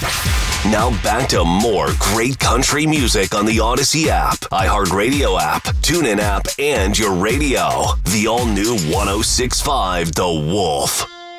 Now back to more great country music on the Odyssey app, iHeartRadio app, TuneIn app, and your radio. The all-new 106.5 The Wolf.